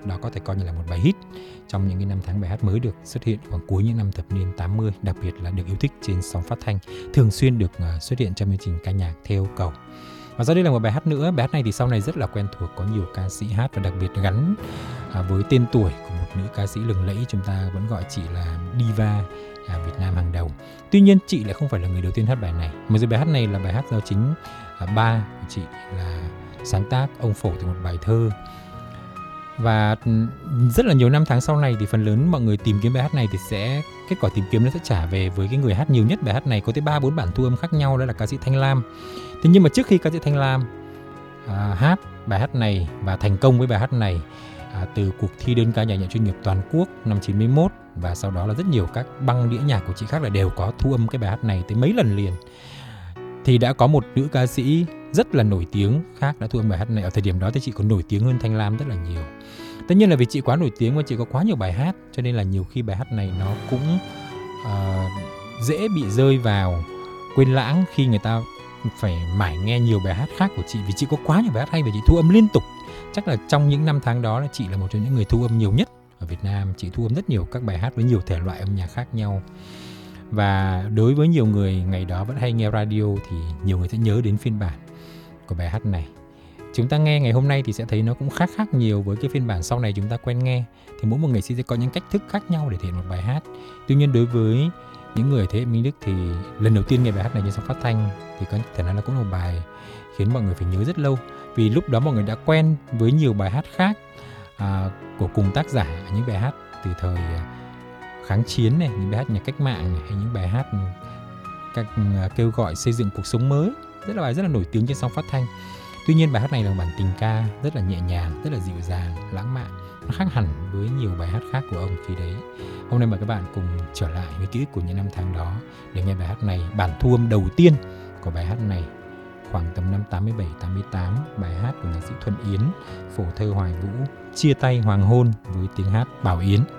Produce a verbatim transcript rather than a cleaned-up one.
đó có thể coi như là một bài hit trong những cái năm tháng. Bài hát mới được xuất hiện khoảng cuối những năm thập niên tám mươi, đặc biệt là được yêu thích trên sóng phát thanh, thường xuyên được xuất hiện trong chương trình ca nhạc theo yêu cầu. Và sau đây là một bài hát nữa. Bài hát này thì sau này rất là quen thuộc, có nhiều ca sĩ hát và đặc biệt gắn với tên tuổi của một nữ ca sĩ lừng lẫy, chúng ta vẫn gọi chị là diva Việt Nam hàng đầu. Tuy nhiên chị lại không phải là người đầu tiên hát bài này. Mà bài hát này là bài hát do chính ba của chị là sáng tác, ông phổ từ một bài thơ. Và rất là nhiều năm tháng sau này thì phần lớn mọi người tìm kiếm bài hát này thì sẽ kết quả tìm kiếm nó sẽ trả về với cái người hát nhiều nhất bài hát này, có tới ba bốn bản thu âm khác nhau, đó là ca sĩ Thanh Lam. Thế nhưng mà trước khi ca sĩ Thanh Lam à, hát bài hát này và thành công với bài hát này à, từ cuộc thi đơn ca nhạc nhạc chuyên nghiệp toàn quốc năm chín mươi mốt, và sau đó là rất nhiều các băng đĩa nhạc của chị khác là đều có thu âm cái bài hát này tới mấy lần liền, thì đã có một nữ ca sĩ rất là nổi tiếng khác đã thu âm bài hát này. Ở thời điểm đó thì chị còn nổi tiếng hơn Thanh Lam rất là nhiều. Tất nhiên là vì chị quá nổi tiếng và chị có quá nhiều bài hát, cho nên là nhiều khi bài hát này nó cũng uh, dễ bị rơi vào quên lãng khi người ta phải mải nghe nhiều bài hát khác của chị, vì chị có quá nhiều bài hát hay và chị thu âm liên tục. Chắc là trong những năm tháng đó là chị là một trong những người thu âm nhiều nhất ở Việt Nam. Chị thu âm rất nhiều các bài hát với nhiều thể loại âm nhạc khác nhau. Và đối với nhiều người ngày đó vẫn hay nghe radio thì nhiều người sẽ nhớ đến phiên bản của bài hát này. Chúng ta nghe ngày hôm nay thì sẽ thấy nó cũng khác khác nhiều với cái phiên bản sau này chúng ta quen nghe. Thì mỗi một nghệ sĩ sẽ có những cách thức khác nhau để thể hiện một bài hát. Tuy nhiên đối với những người thế hệ Minh Đức thì lần đầu tiên nghe bài hát này trên sóng phát thanh thì có thể nói là cũng là một bài khiến mọi người phải nhớ rất lâu. Vì lúc đó mọi người đã quen với nhiều bài hát khác à, của cùng tác giả, những bài hát từ thời kháng chiến này, những bài hát nhạc cách mạng này, hay những bài hát các kêu gọi xây dựng cuộc sống mới, rất là bài rất là nổi tiếng trên sóng phát thanh. Tuy nhiên bài hát này là một bản tình ca rất là nhẹ nhàng, rất là dịu dàng, lãng mạn, nó khác hẳn với nhiều bài hát khác của ông khi đấy. Hôm nay mời các bạn cùng trở lại với ký ức của những năm tháng đó để nghe bài hát này. Bản thu âm đầu tiên của bài hát này khoảng tầm năm tám mươi bảy tám mươi tám, bài hát của nhạc sĩ Thuận Yến, phổ thơ Hoài Vũ, chia tay hoàng hôn với tiếng hát Bảo Yến.